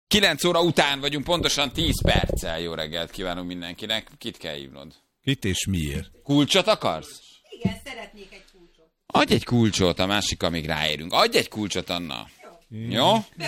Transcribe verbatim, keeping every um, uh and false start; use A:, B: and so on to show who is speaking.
A: kilenc óra után vagyunk, pontosan tíz perccel. Jó reggelt kívánunk mindenkinek. Kit kell hívnod?
B: Kit és miért?
A: Kulcsot akarsz?
C: Igen, szeretnék egy kulcsot.
A: Adj egy kulcsot, a másik, amíg ráérünk. Adj egy kulcsot, Anna. Jó? Jó?